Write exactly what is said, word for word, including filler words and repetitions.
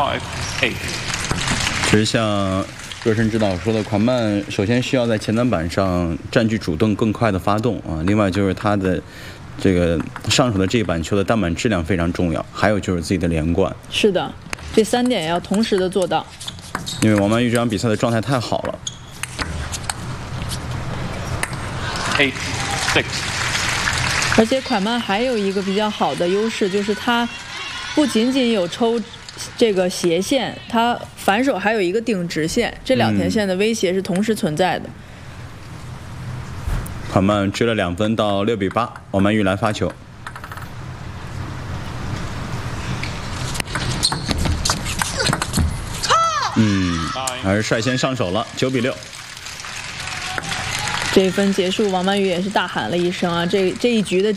five, eight。 其实像热身指导说的，款曼首先需要在前单板上占据主动，更快的发动啊。另外就是他的这个上手的这一板球的单板质量非常重要，还有就是自己的连贯。 是的，这三点要同时的做到。 因为王曼玉这场比赛的状态太好了。 eight, six。 而且款曼还有一个比较好的优势，就是他不仅仅有抽这个斜线，他反手还有一个顶直线，这两条线的威胁是同时存在的。 款曼追了两分到六比八，王曼玉来发球。嗯，还是率先上手了，九比六。 这一分结束，王曼玉也是大喊了一声啊！这这一局的。